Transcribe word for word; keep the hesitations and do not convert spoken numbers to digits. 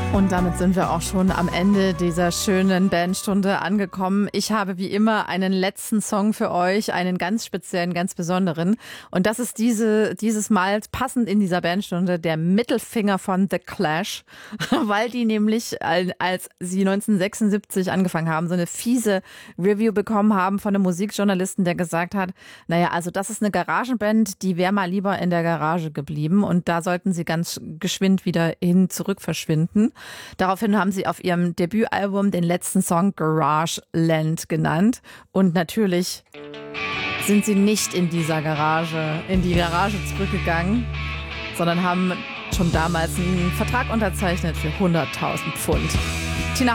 Und damit sind wir auch schon am Ende dieser schönen Bandstunde angekommen. Ich habe wie immer einen letzten Song für euch, einen ganz speziellen, ganz besonderen. Und das ist diese, dieses Mal passend in dieser Bandstunde der Mittelfinger von The Clash, weil die nämlich, als sie neunzehnhundertsechsundsiebzig angefangen haben, so eine fiese Review bekommen haben von einem Musikjournalisten, der gesagt hat, naja, also das ist eine Garagenband, die wäre mal lieber in der Garage geblieben und da sollten sie ganz geschwind wieder hin zurück verschwinden. Daraufhin haben sie auf ihrem Debütalbum den letzten Song Garage Land genannt. Und natürlich sind sie nicht in dieser Garage, in die Garage zurückgegangen, sondern haben schon damals einen Vertrag unterzeichnet für hunderttausend Pfund.